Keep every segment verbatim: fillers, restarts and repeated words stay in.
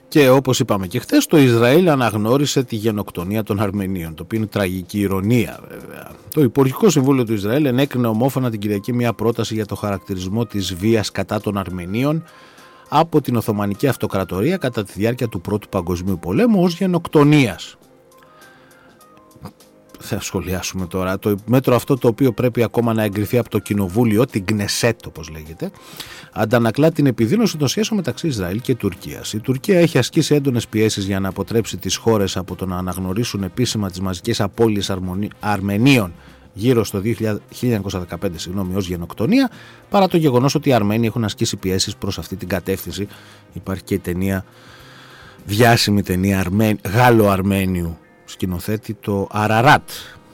Και όπως είπαμε και χθες, το Ισραήλ αναγνώρισε τη γενοκτονία των Αρμενίων, το οποίο είναι τραγική ηρωνία βέβαια. Το Υπουργικό Συμβούλιο του Ισραήλ ενέκρινε ομόφωνα την Κυριακή μια πρόταση για το χαρακτηρισμό της βίας κατά των Αρμενίων από την Οθωμανική Αυτοκρατορία κατά τη διάρκεια του Πρώτου Παγκοσμίου Πολέμου ως γενοκτονίας. Θα σχολιάσουμε τώρα το μέτρο αυτό, το οποίο πρέπει ακόμα να εγκριθεί από το Κοινοβούλιο, την Κνεσέτ όπως λέγεται, αντανακλά την επιδείνωση των σχέσεων μεταξύ Ισραήλ και Τουρκίας. Η Τουρκία έχει ασκήσει έντονες πιέσεις για να αποτρέψει τις χώρες από το να αναγνωρίσουν επίσημα τις μαζικές απώλειες Αρμενίων γύρω στο χίλια εννιακόσια δεκαπέντε συγγνώμη, ως γενοκτονία, παρά το γεγονός ότι οι Αρμένοι έχουν ασκήσει πιέσεις προς αυτή την κατεύθυνση. Υπάρχει και η ταινία, διάσημη ταινία Γάλλο-Αρμένιου σκηνοθέτη, το Αραράτ.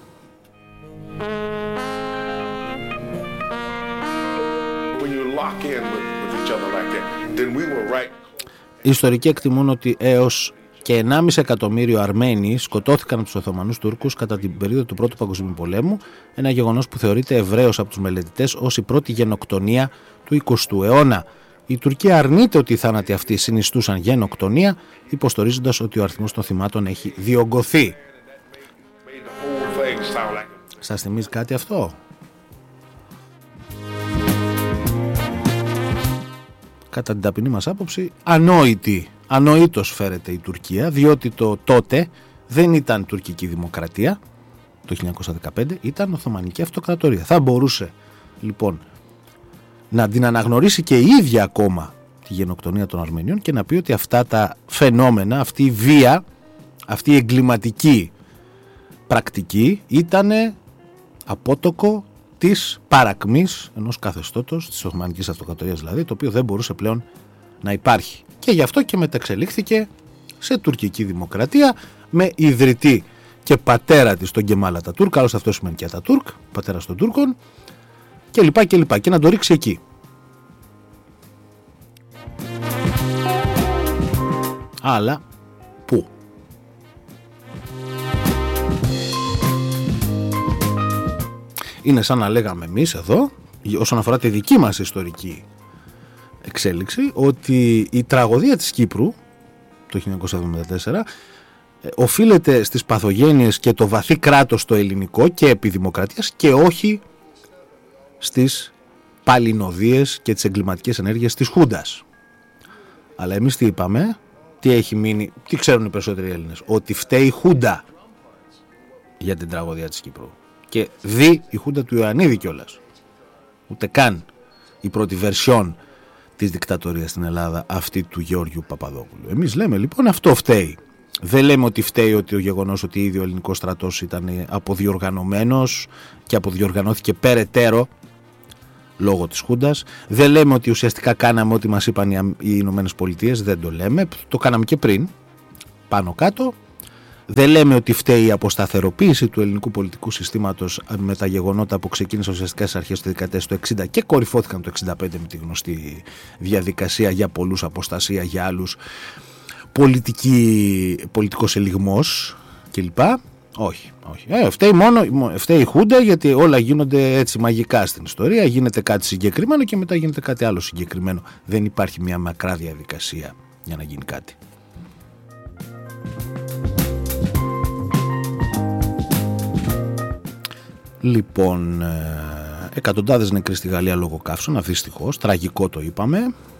Οι ιστορικοί εκτιμούν ότι έως και ενάμιση εκατομμύριο Αρμένοι σκοτώθηκαν από τους Οθωμανούς Τούρκους κατά την περίοδο του Πρώτου Παγκοσμίου Πολέμου, ένα γεγονός που θεωρείται ευρέως από τους μελετητές ως η πρώτη γενοκτονία του εικοστού αιώνα. Η Τουρκία αρνείται ότι οι θάνατοι αυτοί συνιστούσαν γενοκτονία, υποστηρίζοντας ότι ο αριθμός των θυμάτων έχει διωγγωθεί. Σας θυμίζει κάτι αυτό? Κατά την ταπεινή μας άποψη, ανόητη, ανόητος φέρεται η Τουρκία, διότι το τότε δεν ήταν τουρκική δημοκρατία, το χίλια εννιακόσια δεκαπέντε ήταν Οθωμανική Αυτοκρατορία. Θα μπορούσε λοιπόν να την αναγνωρίσει και η ίδια ακόμα τη γενοκτονία των Αρμενίων και να πει ότι αυτά τα φαινόμενα, αυτή η βία, αυτή η εγκληματική πρακτική ήταν απότοκο της παρακμής ενός καθεστώτος, της Οθωμανικής Αυτοκρατορίας δηλαδή, το οποίο δεν μπορούσε πλέον να υπάρχει. Και γι' αυτό και μεταξελίχθηκε σε τουρκική δημοκρατία με ιδρυτή και πατέρα της τον Κεμάλ Ατατούρκ, άλλωστε αυτό σημαίνει και Ατατούρκ, πατέρας των Τούρκων, και λοιπά και λοιπά, και να το ρίξει εκεί. Αλλά πού? Είναι σαν να λέγαμε εμείς εδώ, όσον αφορά τη δική μας ιστορική εξέλιξη, ότι η τραγωδία της Κύπρου το χίλια εννιακόσια εβδομήντα τέσσερα οφείλεται στις παθογένειες και το βαθύ κράτος το ελληνικό και επί δημοκρατίας, και όχι στις παλινοδίες και τις εγκληματικές ενέργειες της Χούντας. Αλλά εμείς τι είπαμε, τι έχει μείνει, τι ξέρουν οι περισσότεροι Έλληνες? Ότι φταίει η Χούντα για την τραγωδία της Κύπρου. Και δει η Χούντα του Ιωαννίδη κιόλας. Ούτε καν η πρώτη βερσιόν της δικτατορίας στην Ελλάδα, αυτή του Γεώργιου Παπαδόπουλου. Εμείς λέμε λοιπόν αυτό φταίει. Δεν λέμε ότι φταίει ότι ο γεγονός ότι ήδη ο ελληνικός στρατός ήταν αποδιοργανωμένος και αποδιοργανώθηκε περαιτέρω λόγω της Χούντας. Δεν λέμε ότι ουσιαστικά κάναμε ό,τι μας είπαν οι Ηνωμένες Πολιτείες. Δεν το λέμε. Το κάναμε και πριν, πάνω κάτω. Δεν λέμε ότι φταίει η αποσταθεροποίηση του ελληνικού πολιτικού συστήματος με τα γεγονότα που ξεκίνησαν ουσιαστικά στις αρχές της δεκαετίας του εξήντα και κορυφώθηκαν το εξήντα πέντε με τη γνωστή διαδικασία, για πολλούς αποστασία, για άλλους πολιτική, πολιτικός ελιγμός κλπ. Όχι, όχι. Ε, φταίει μόνο, φταίει η Χούντα, γιατί όλα γίνονται έτσι μαγικά στην ιστορία. Γίνεται κάτι συγκεκριμένο και μετά γίνεται κάτι άλλο συγκεκριμένο. Δεν υπάρχει μια μακρά διαδικασία για να γίνει κάτι. Λοιπόν, εκατοντάδες νεκροί στη Γαλλία λόγω καύσωνα, δυστυχώς, τραγικό το είπαμε.